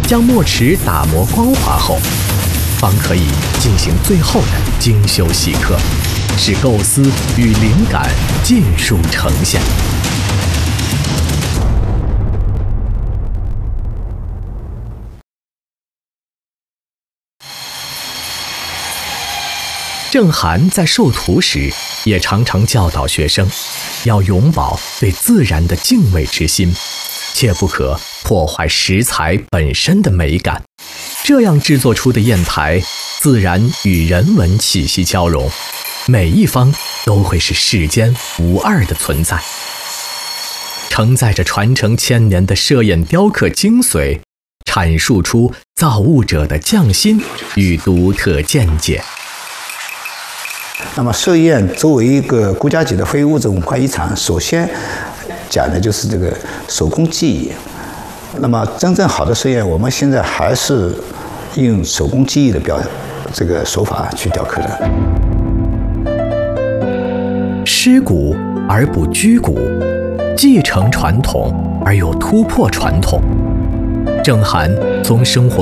将墨池打磨光滑后，方可以进行最后的精修细刻，使构思与灵感尽数呈现。郑涵在授徒时，也常常教导学生，要永葆对自然的敬畏之心，切不可破坏石材本身的美感。这样制作出的砚台，自然与人文气息交融，每一方都会是世间无二的存在，承载着传承千年的摄影雕刻精髓，阐述出造物者的匠心与独特见解。 那么寿宴作为一个国家级的非物质文化遗产，首先讲的就是这个手工技艺。那么真正好的寿宴，我们现在还是用手工技艺的这个手法去雕刻的。 师古而不拘古，继承传统而又突破传统。郑涵从生活